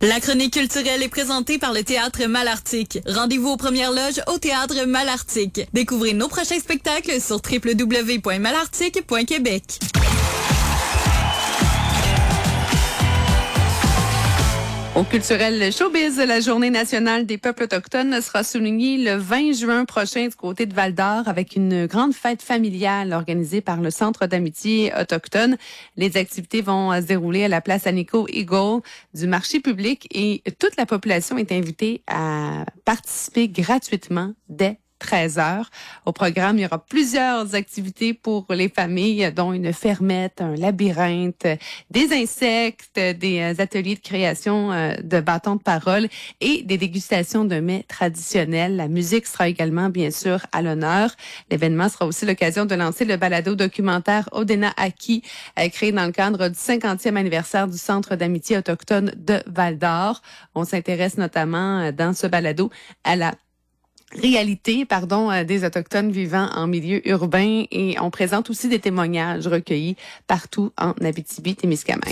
La chronique culturelle est présentée par le Théâtre Malartic. Rendez-vous aux premières loges au Théâtre Malartic. Découvrez nos prochains spectacles sur www.malartic.québec. Au culturel showbiz, la Journée nationale des peuples autochtones sera soulignée le 20 juin prochain du côté de Val-d'Or avec une grande fête familiale organisée par le Centre d'amitié autochtone. Les activités vont se dérouler à la place Anico Eagle du marché public et toute la population est invitée à participer gratuitement dès 13h. Au programme, il y aura plusieurs activités pour les familles, dont une fermette, un labyrinthe, des insectes, des ateliers de création de bâtons de parole et des dégustations de mets traditionnels. La musique sera également, bien sûr, à l'honneur. L'événement sera aussi l'occasion de lancer le balado documentaire Odena Aki, créé dans le cadre du 50e anniversaire du Centre d'amitié autochtone de Val-d'Or. On s'intéresse notamment dans ce balado à la réalité, des Autochtones vivant en milieu urbain et on présente aussi des témoignages recueillis partout en Abitibi-Témiscamingue.